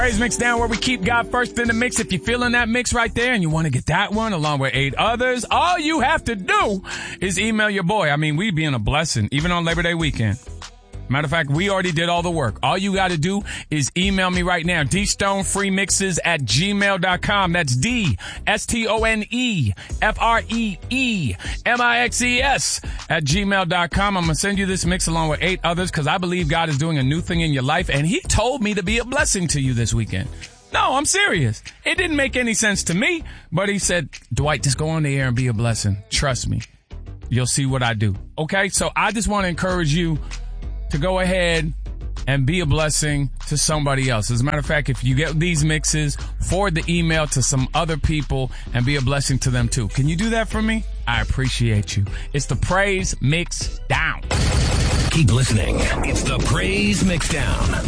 Praise Mix Down, where we keep God first in the mix. If you're feeling that mix right there and you want to get that one along with 8 others, all you have to do is email your boy. I mean, we being a blessing, even on Labor Day weekend. Matter of fact, we already did all the work. All you got to do is email me right now, dstonefreemixes@gmail.com. That's DSTONEFREEMIXES@gmail.com. I'm going to send you this mix along with 8 others because I believe God is doing a new thing in your life, and he told me to be a blessing to you this weekend. No, I'm serious. It didn't make any sense to me, but he said, Dwight, just go on the air and be a blessing. Trust me. You'll see what I do. Okay, so I just want to encourage you to go ahead and be a blessing to somebody else. As a matter of fact, if you get these mixes, forward the email to some other people and be a blessing to them too. Can you do that for me? I appreciate you. It's the Praise Mix Down. Keep listening. It's the Praise Mix Down.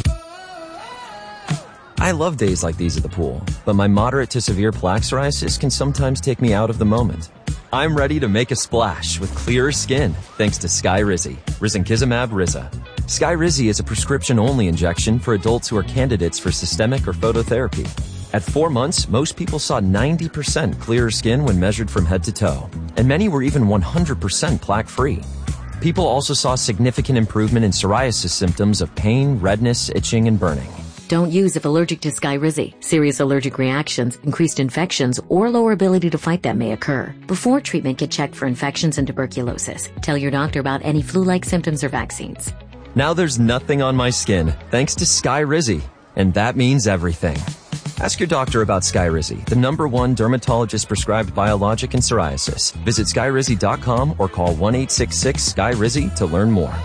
I love days like these at the pool, but my moderate to severe plaque psoriasis can sometimes take me out of the moment. I'm ready to make a splash with clearer skin thanks to Skyrizi, risankizumab Riza. Skyrizi is a prescription-only injection for adults who are candidates for systemic or phototherapy. At 4 months, most people saw 90% clearer skin when measured from head to toe, and many were even 100% plaque-free. People also saw significant improvement in psoriasis symptoms of pain, redness, itching, and burning. Don't use if allergic to Skyrizi. Serious allergic reactions, increased infections, or lower ability to fight them may occur. Before treatment, get checked for infections and tuberculosis. Tell your doctor about any flu-like symptoms or vaccines. Now there's nothing on my skin thanks to Skyrizi, and that means everything. Ask your doctor about Skyrizi, the #1 dermatologist-prescribed biologic in psoriasis. Visit Skyrizi.com or call 1-866-SKY-RIZI to learn more.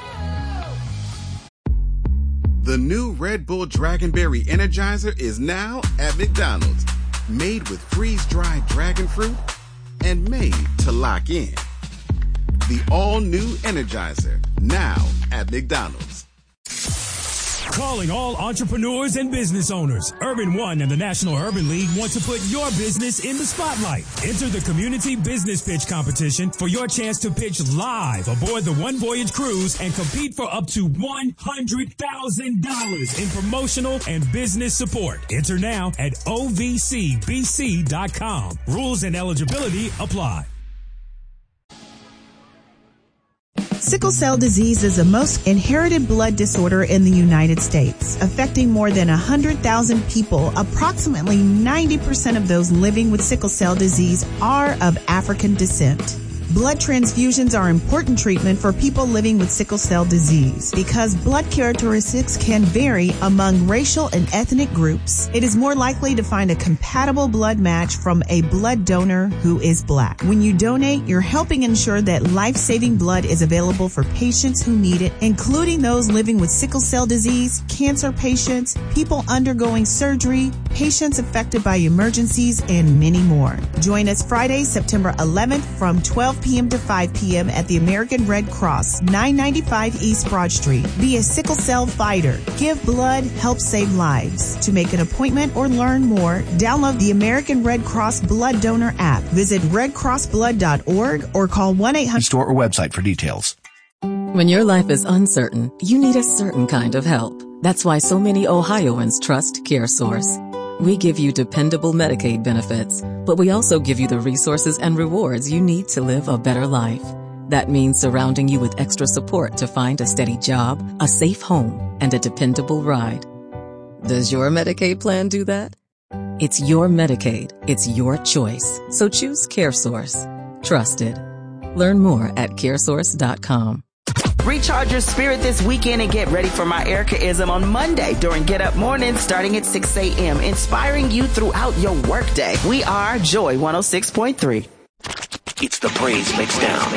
The new Red Bull Dragonberry Energizer is now at McDonald's. Made with freeze-dried dragon fruit and made to lock in. The all-new Energizer, now at McDonald's. Calling all entrepreneurs and business owners. Urban One and the National Urban League want to put your business in the spotlight. Enter the Community Business Pitch Competition for your chance to pitch live aboard the One Voyage Cruise and compete for up to $100,000 in promotional and business support. Enter now at ovcbc.com. Rules and eligibility apply. Sickle cell disease is the most inherited blood disorder in the United States, affecting more than 100,000 people. Approximately 90% of those living with sickle cell disease are of African descent. Blood transfusions are important treatment for people living with sickle cell disease. Because blood characteristics can vary among racial and ethnic groups, it is more likely to find a compatible blood match from a blood donor who is Black. When you donate, you're helping ensure that life-saving blood is available for patients who need it, including those living with sickle cell disease, cancer patients, people undergoing surgery, patients affected by emergencies, and many more. Join us Friday, September 11th from 12 p.m. to 5 p.m. at the American Red Cross, 995 East Broad Street. Be a sickle cell fighter. Give blood, help save lives. To make an appointment or learn more, download the American Red Cross Blood Donor app. Visit redcrossblood.org or call 1-800 Store or website for details. When your life is uncertain, you need a certain kind of help. That's why so many Ohioans trust CareSource. We give you dependable Medicaid benefits, but we also give you the resources and rewards you need to live a better life. That means surrounding you with extra support to find a steady job, a safe home, and a dependable ride. Does your Medicaid plan do that? It's your Medicaid. It's your choice. So choose CareSource. Trusted. Learn more at caresource.com. Recharge your spirit this weekend and get ready for my Erica-ism on Monday during Get Up Morning starting at 6 a.m., inspiring you throughout your workday. We are Joy 106.3. It's the Praise Mix Down.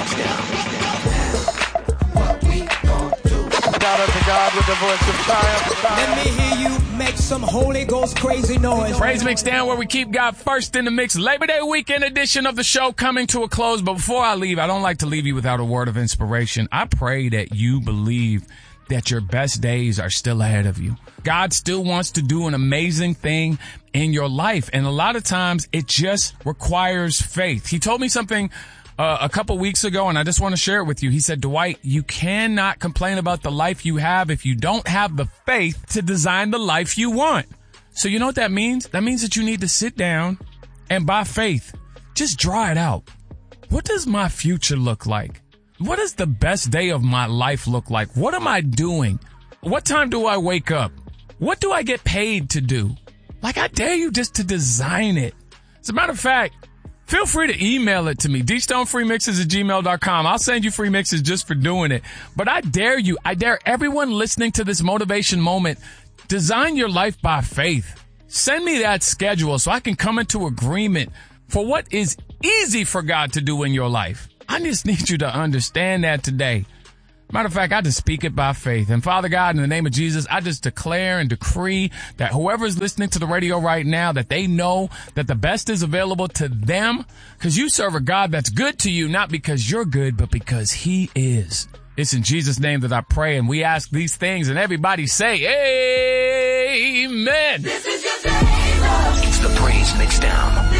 Shout out to God with the voice of triumph. Let me hear you make some Holy Ghost crazy noise. Praise Mix Down, where we keep God first in the mix. Labor Day weekend edition of the show coming to a close. But before I leave, I don't like to leave you without a word of inspiration. I pray that you believe that your best days are still ahead of you. God still wants to do an amazing thing in your life. And a lot of times it just requires faith. He told me something a couple weeks ago, and I just want to share it with you. He said, Dwight, you cannot complain about the life you have if you don't have the faith to design the life you want. So you know what that means? That means that you need to sit down and by faith, just draw it out. What does my future look like? What does the best day of my life look like? What am I doing? What time do I wake up? What do I get paid to do? Like, I dare you just to design it. As a matter of fact, feel free to email it to me, dstonefreemixes@gmail.com. I'll send you free mixes just for doing it. But I dare you, I dare everyone listening to this motivation moment, design your life by faith. Send me that schedule so I can come into agreement for what is easy for God to do in your life. I just need you to understand that today. Matter of fact, I just speak it by faith. And Father God, in the name of Jesus, I just declare and decree that whoever is listening to the radio right now, that they know that the best is available to them because you serve a God that's good to you, not because you're good, but because he is. It's in Jesus' name that I pray, and we ask these things, and everybody say, amen. This is